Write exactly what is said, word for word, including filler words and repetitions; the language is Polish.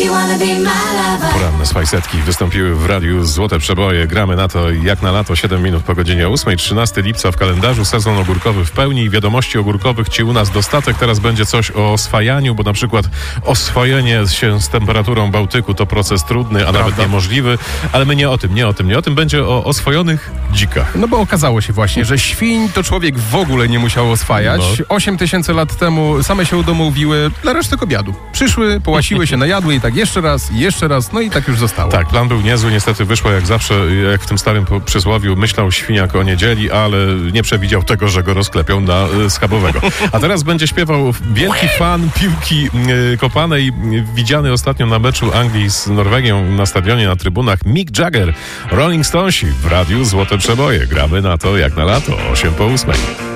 Poranne swajsetki wystąpiły w radiu Złote Przeboje. Gramy na to jak na lato, siedem minut po godzinie ósmej, trzynastego lipca w kalendarzu, sezon ogórkowy w pełni. Wiadomości ogórkowych ci u nas dostatek. Teraz będzie coś o oswajaniu, bo na przykład oswojenie się z temperaturą Bałtyku to proces trudny, a Prawda? nawet niemożliwy. Ale my nie o tym, nie o tym, nie o tym. Będzie o oswojonych dzikach. No bo okazało się właśnie, że świń to człowiek w ogóle nie musiał oswajać. No. osiem tysięcy lat temu same się udomowiły dla reszty obiadu. Przyszły, połasiły się, najadły i tak jeszcze raz, i jeszcze raz, no i tak już zostało. Tak, plan był niezły, niestety wyszło jak zawsze, jak w tym starym po- przysłowiu, myślał świniak o niedzieli, ale nie przewidział tego, że go rozklepią na y, schabowego. A teraz będzie śpiewał wielki fan piłki y, kopanej, y, widziany ostatnio na meczu Anglii z Norwegią na stadionie, na trybunach, Mick Jagger, Rolling Stonesi w radiu Złote Przeboje. Gramy na to jak na lato, osiem po ósmej.